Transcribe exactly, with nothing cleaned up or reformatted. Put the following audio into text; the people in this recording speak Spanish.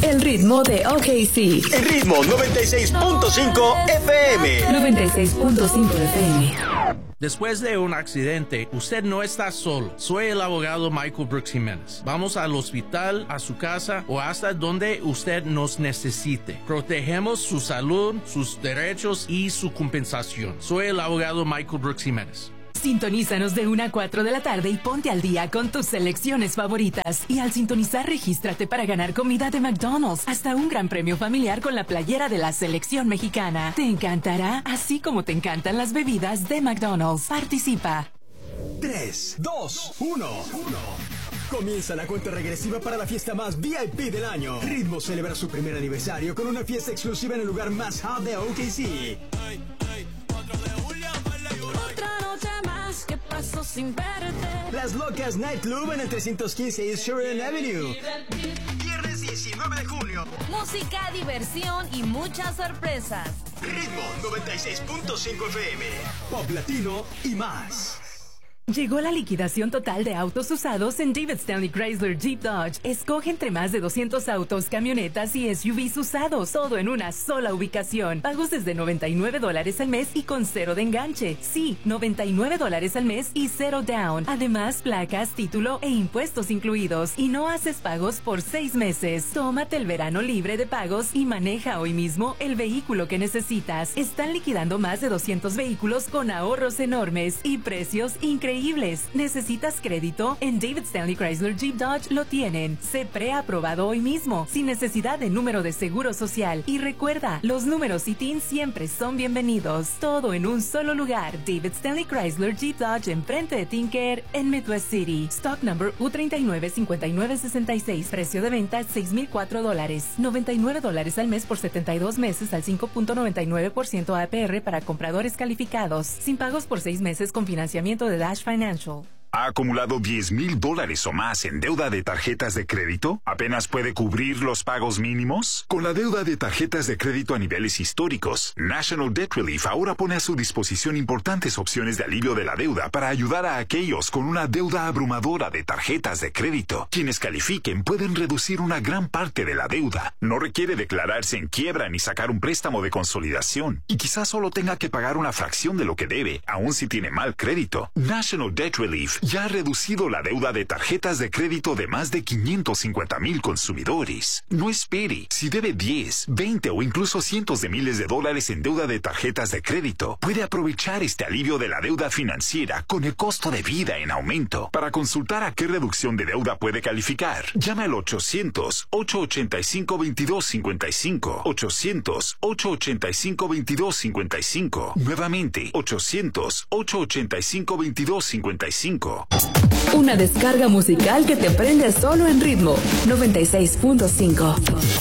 El ritmo de O K C. El ritmo noventa y seis punto cinco F M. noventa y seis punto cinco F M. Después de un accidente, usted no está solo. Soy el abogado Michael Brooks Jiménez. Vamos al hospital, a su casa o hasta donde usted nos necesite. Protegemos su salud, sus derechos y su compensación. Soy el abogado Michael Brooks Jiménez. Sintonízanos de una a cuatro de la tarde y ponte al día con tus selecciones favoritas. Y al sintonizar, regístrate para ganar comida de McDonald's. Hasta un gran premio familiar con la playera de la selección mexicana. Te encantará, así como te encantan las bebidas de McDonald's. Participa. tres, dos, uno. Comienza la cuenta regresiva para la fiesta más V I P del año. Ritmo celebra su primer aniversario con una fiesta exclusiva en el lugar más hot de O K C. ¿Qué pasó sin verte? Las Locas Nightclub en el trescientos quince East Sheridan Avenue. Viernes diecinueve de junio. Música, diversión y muchas sorpresas. Ritmo noventa y seis punto cinco F M. Pop latino y más. Llegó la liquidación total de autos usados en David Stanley Chrysler Jeep Dodge. Escoge entre más de doscientos autos, camionetas y S U Vs usados, todo en una sola ubicación. Pagos desde noventa y nueve dólares al mes y con cero de enganche. Sí, noventa y nueve dólares al mes y cero down. Además, placas, título e impuestos incluidos. Y no haces pagos por seis meses. Tómate el verano libre de pagos y maneja hoy mismo el vehículo que necesitas. Están liquidando más de doscientos vehículos con ahorros enormes y precios increíbles. ¿Necesitas crédito? En David Stanley Chrysler Jeep Dodge lo tienen. Sé preaprobado hoy mismo, sin necesidad de número de seguro social. Y recuerda, los números I T I N siempre son bienvenidos. Todo en un solo lugar. David Stanley Chrysler Jeep Dodge enfrente de Tinker en Midwest City. Stock number U tres nueve cinco nueve seis seis. Precio de venta seis mil cuatro dólares. noventa y nueve dólares al mes por setenta y dos meses al cinco punto noventa y nueve por ciento A P R para compradores calificados. Sin pagos por seis meses con financiamiento de Dash Financial. ¿Ha acumulado diez mil dólares o más en deuda de tarjetas de crédito? ¿Apenas puede cubrir los pagos mínimos? Con la deuda de tarjetas de crédito a niveles históricos, National Debt Relief ahora pone a su disposición importantes opciones de alivio de la deuda para ayudar a aquellos con una deuda abrumadora de tarjetas de crédito. Quienes califiquen pueden reducir una gran parte de la deuda. No requiere declararse en quiebra ni sacar un préstamo de consolidación. Y quizás solo tenga que pagar una fracción de lo que debe, aun si tiene mal crédito. National Debt Relief ya ha reducido la deuda de tarjetas de crédito de más de quinientos cincuenta mil consumidores. No espere. Si debe diez, veinte o incluso cientos de miles de dólares en deuda de tarjetas de crédito, puede aprovechar este alivio de la deuda financiera con el costo de vida en aumento. Para consultar a qué reducción de deuda puede calificar, llame al ochocientos, ocho ochenta y cinco, veintidós cincuenta y cinco. ochocientos, ocho ochenta y cinco, veintidós cincuenta y cinco. Nuevamente, ochocientos, ocho ochenta y cinco, veintidós cincuenta y cinco. Una descarga musical que te prende solo en ritmo noventa y seis punto cinco.